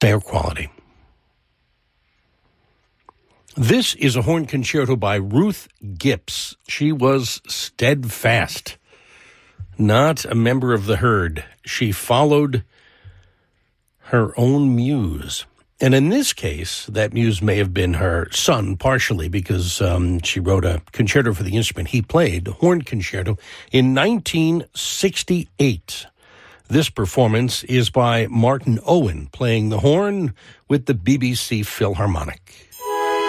Air quality. This is a horn concerto by Ruth Gipps. She was steadfast, not a member of the herd. She followed her own muse. And in this case, that muse may have been her son, partially, because she wrote a concerto for the instrument he played, horn concerto, in 1968. This performance is by Martin Owen, playing the horn with the BBC Philharmonic.